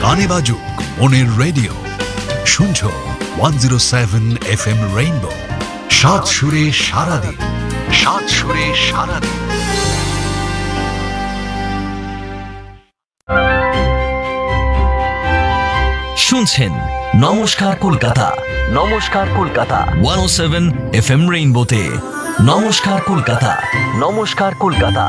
গানে বাজুক মনের রেডিও, শুনছো 107 FM রেইনবো, সাত সুরে সারাদিন, সাত সুরে সারাদিন। শুনছেন নমস্কার কলকাতা, নমস্কার কলকাতা 107 FM রেইনবোতে। নমস্কার কলকাতা, নমস্কার Kolkata.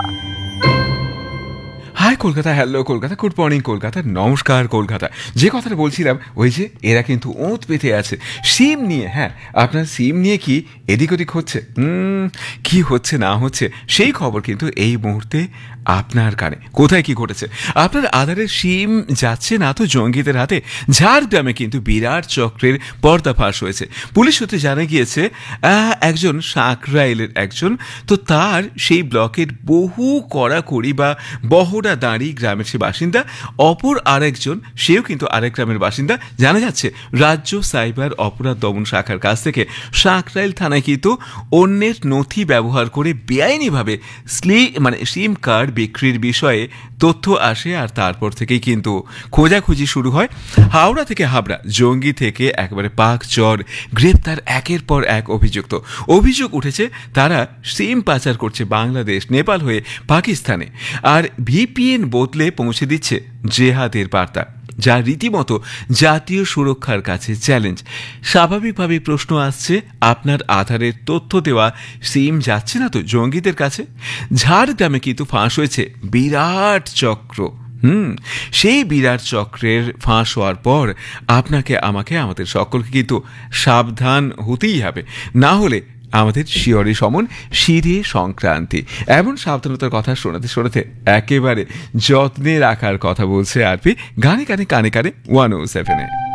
High Kolkata, hello Kolkata, good morning Kolkata, নমস্কার কলকাতা। যে কথাটা বলছিলাম, ওই যে এরা কিন্তু ওঁত পেতে আছে সিম নিয়ে। হ্যাঁ, আপনার সিম নিয়ে কি এদিক ওদিক হচ্ছে, কি হচ্ছে না হচ্ছে সেই খবর কিন্তু এই মুহূর্তে আপনার কানে। কোথায় কি ঘটেছে? আপনার আধারের সিম যাচ্ছে না তো জঙ্গিদের হাতে। ঝাড়গ্রামে কিন্তু বিরাট চক্রের পর্দাফাঁস হয়েছে। পুলিশ সূত্রে জানা গিয়েছে একজন সাঁকরাইলের একজন, তো তার সেই ব্লকের বহু কড়াকড়ি বা বহরা দাঁড়ি গ্রামের সে বাসিন্দা, অপর আরেকজন সেও কিন্তু আরেক গ্রামের বাসিন্দা। জানা যাচ্ছে রাজ্য সাইবার অপরাধ দমন শাখার কাছ থেকে সাঁকরাইল থানায় কিন্তু অন্যের নথি ব্যবহার করে বেআইনিভাবে সিম কার্ড বিক্রির বিষয়ে তথ্য আসে, আর তারপর থেকেই কিন্তু খোঁজাখুঁজি শুরু হয়। হাওড়া থেকে হাবড়া, জঙ্গি থেকে একেবারে পাক চর, গ্রেপ্তার একের পর এক অভিযুক্ত। অভিযোগ উঠেছে তারা সিম পাচার করছে বাংলাদেশ, নেপাল হয়ে পাকিস্তানে, আর ভিপিএন বদলে পৌঁছে দিচ্ছে জেহাদের বার্তা, যা রীতিমতো জাতীয় সুরক্ষার কাছে চ্যালেঞ্জ। স্বাভাবিকভাবে প্রশ্ন আসছে, আপনার আধারের তথ্য দেওয়া সিম যাচ্ছে না তো জঙ্গিদের কাছে? ঝাড়গ্রামে কিন্তু ফাঁস হয়েছে বিরাট চক্র। সেই বিরাট চক্রের ফাঁস হওয়ার পর আপনাকে আমাকে আমাদের সকলকে কিন্তু সাবধান হতেই হবে, না হলে আমাদের শিয়রে সমন শিরে সংক্রান্তি। এমন সাবধানতার কথা শোনাতে শোনাতে একেবারে যত্নে রাখার কথা বলছে আরপি গানে গানে কানে কানে 107-এ।